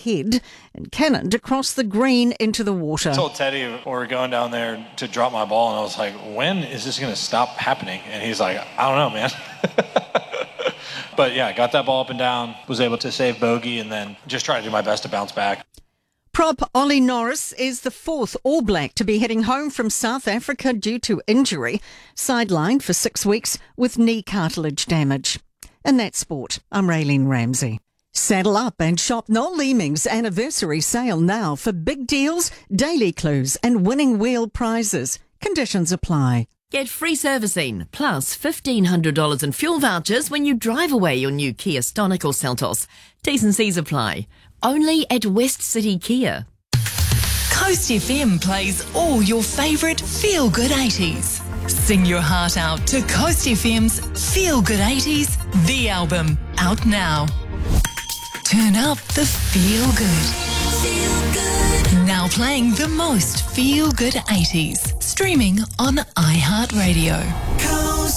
ahead and cannoned across the green into the water. I told Teddy we were going down there to drop my ball, and I was like, when is this going to stop happening? And he's like, I don't know, man. But yeah, got that ball up and down, was able to save bogey, and then just try to do my best to bounce back. Prop Ollie Norris is the fourth All Black to be heading home from South Africa due to injury, sidelined for 6 weeks with knee cartilage damage. In that sport, I'm Raylene Ramsey. Saddle up and shop Noel Leeming's anniversary sale now for big deals, daily clues and winning wheel prizes. Conditions apply. Get free servicing, plus $1,500 in fuel vouchers when you drive away your new Kia Stonic or Seltos. T's and C's apply. Only at West City Kia. Coast FM plays all your favourite feel-good 80s. Sing your heart out to Coast FM's Feel Good 80s, the album, out now. Turn up the feel good. Feel good. Now playing the most feel good 80s. Streaming on iHeartRadio.